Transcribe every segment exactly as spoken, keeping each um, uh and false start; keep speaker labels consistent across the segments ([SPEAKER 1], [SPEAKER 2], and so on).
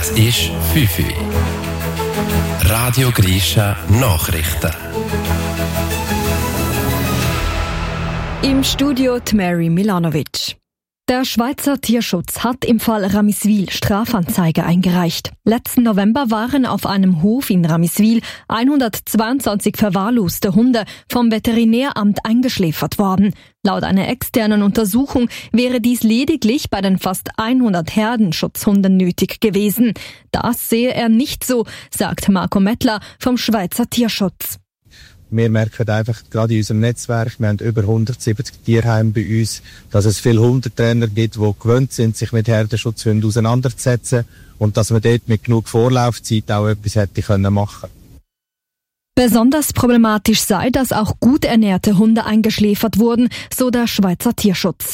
[SPEAKER 1] Es ist fünf Uhr. Radio Grisha Nachrichten.
[SPEAKER 2] Im Studio Mary Milanovic. Der Schweizer Tierschutz hat im Fall Ramiswil Strafanzeige eingereicht. Letzten November waren auf einem Hof in Ramiswil hundertzweiundzwanzig verwahrloste Hunde vom Veterinäramt eingeschläfert worden. Laut einer externen Untersuchung wäre dies lediglich bei den fast hundert Herdenschutzhunden nötig gewesen. Das sehe er nicht so, sagt Marco Mettler vom Schweizer Tierschutz.
[SPEAKER 3] Wir merken einfach, gerade in unserem Netzwerk, wir haben über hundertsiebzig Tierheime bei uns, dass es viele Hundetrainer gibt, die gewöhnt sind, sich mit Herdenschutzhunden auseinanderzusetzen und dass man dort mit genug Vorlaufzeit auch etwas hätte können machen.
[SPEAKER 2] Besonders problematisch sei, dass auch gut ernährte Hunde eingeschläfert wurden, so der Schweizer Tierschutz.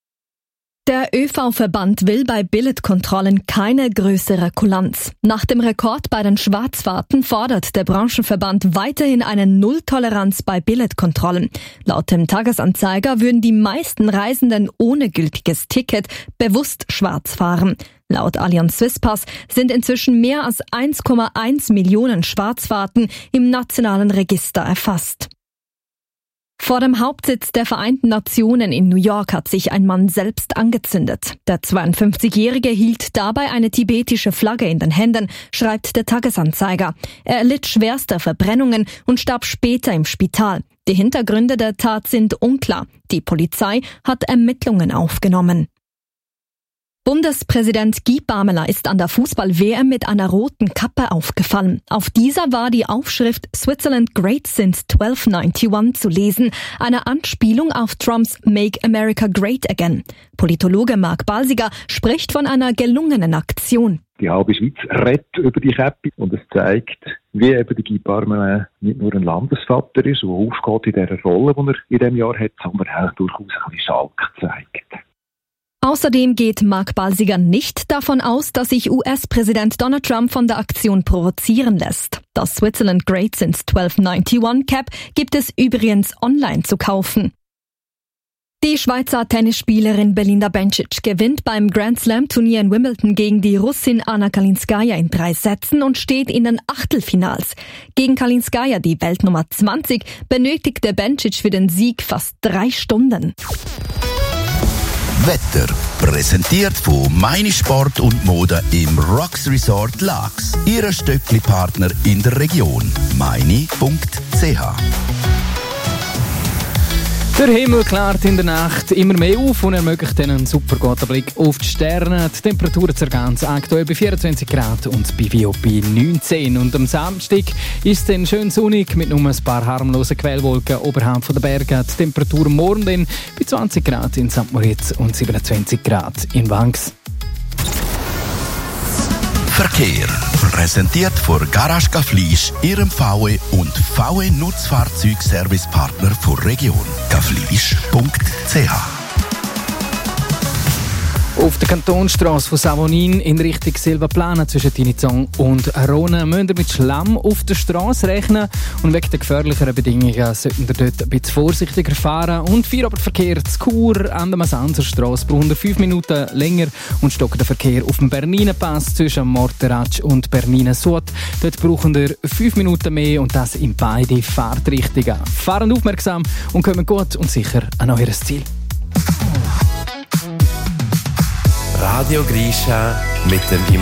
[SPEAKER 2] Der ÖV-Verband will bei Billetkontrollen keine größere Kulanz. Nach dem Rekord bei den Schwarzfahrten fordert der Branchenverband weiterhin eine Nulltoleranz bei Billetkontrollen. Laut dem Tagesanzeiger würden die meisten Reisenden ohne gültiges Ticket bewusst schwarz fahren. Laut Allianz Swisspass sind inzwischen mehr als eins Komma eins Millionen Schwarzfahrten im nationalen Register erfasst. Vor dem Hauptsitz der Vereinten Nationen in New York hat sich ein Mann selbst angezündet. Der zweiundfünfzigjährige hielt dabei eine tibetische Flagge in den Händen, schreibt der Tagesanzeiger. Er erlitt schwerste Verbrennungen und starb später im Spital. Die Hintergründe der Tat sind unklar. Die Polizei hat Ermittlungen aufgenommen. Bundespräsident Guy Parmelin ist an der Fußball-W M mit einer roten Kappe aufgefallen. Auf dieser war die Aufschrift Switzerland Great Since zwölf einundneunzig zu lesen, eine Anspielung auf Trumps Make America Great Again. Politologe Marc Balsiger spricht von einer gelungenen Aktion.
[SPEAKER 4] Die halbe Schweiz redet über die Kappe und es zeigt, wie eben der Guy Parmelin nicht nur ein Landesvater ist, der aufgeht in dieser Rolle, die er in diesem Jahr hat, sondern auch durchaus ein bisschen Schalk zeigt.
[SPEAKER 2] Außerdem geht Marc Balsiger nicht davon aus, dass sich U S-Präsident Donald Trump von der Aktion provozieren lässt. Das Switzerland Great Since zwölf einundneunzig Cap gibt es übrigens online zu kaufen. Die Schweizer Tennisspielerin Belinda Bencic gewinnt beim Grand Slam Turnier in Wimbledon gegen die Russin Anna Kalinskaya in drei Sätzen und steht in den Achtelfinals. Gegen Kalinskaya, die Weltnummer zwanzig, benötigte Bencic für den Sieg fast drei Stunden.
[SPEAKER 5] Wetter präsentiert von Meine Sport und Mode im Rocks Resort Laax. Ihre Stöckli-Partner in der Region. meine punkt c h.
[SPEAKER 6] Der Himmel klärt in der Nacht immer mehr auf und ermöglicht einen super guten Blick auf die Sterne. Die Temperaturen zergehen aktuell bei vierundzwanzig Grad und bei Vio bei neunzehn. Und am Samstag ist es dann schön sonnig mit nur ein paar harmlosen Quellwolken oberhalb der Berge. Die Temperatur morgen dann bei zwanzig Grad in Sankt Moritz und siebenundzwanzig Grad in Wangs.
[SPEAKER 5] Verkehr. Präsentiert von Garage Gaflisch, Ihrem V W und V W Nutzfahrzeugservicepartner der Region. gaflisch punkt c h.
[SPEAKER 6] Auf der Kantonstrasse von Savonin in Richtung Silvaplana zwischen Tinizong und Rona müsst ihr mit Schlamm auf der Strasse rechnen und wegen der gefährlicheren Bedingungen sollten ihr dort ein bisschen vorsichtiger fahren. Und Feierabendverkehr zu Chur an der Masanzerstrasse braucht ihr fünf Minuten länger und stockt der Verkehr auf dem Bernina-Pass zwischen Morteratsch und Bernina-Sud. Dort brauchen ihr fünf Minuten mehr und das in beide Fahrtrichtungen. Fahren aufmerksam und kommen gut und sicher an euer Ziel.
[SPEAKER 1] Radio Grisha mit dem